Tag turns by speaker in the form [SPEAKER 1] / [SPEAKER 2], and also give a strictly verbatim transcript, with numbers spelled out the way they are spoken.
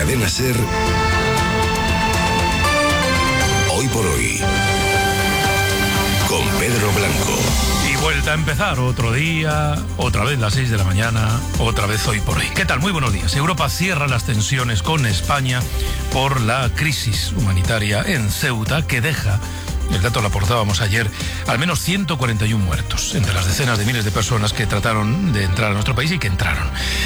[SPEAKER 1] Cadena SER, Hoy por Hoy, con Pedro Blanco.
[SPEAKER 2] Y vuelta a empezar otro día, otra vez las seis de la mañana, otra vez Hoy por Hoy. ¿Qué tal? Muy buenos días. Europa cierra las tensiones con España por la crisis humanitaria en Ceuta, que deja, el dato lo aportábamos ayer, al menos ciento cuarenta y uno muertos, entre las decenas de miles de personas que trataron de entrar a nuestro país y que entraron.